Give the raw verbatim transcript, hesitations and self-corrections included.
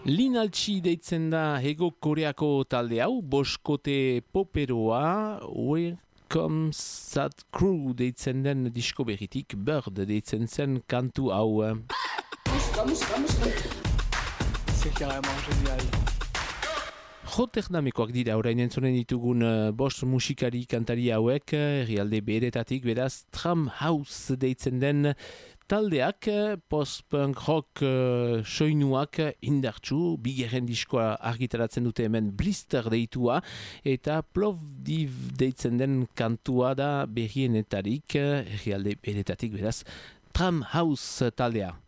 Linaltsi deitzen da Hego Koreako talde hau, boskote poperoa, Where Comes That Crew deitzen den disko berritik, Bird deitzen zen kantu hau. Musika, musika, musika. C'est carrément génial. Rotterdamekoak dira orain entzonen ditugun uh, bost musikari kantari hauek, herrialde beretatik, beraz Tram House deitzen den taldeak, post-punk rock uh, soinuak indartsu, bigarren diskoa argitaratzen dute hemen Blister deitua, eta Plovdiv deitzen den kantua da berrienetarik, herrialde beretatik, beraz Tram House taldea.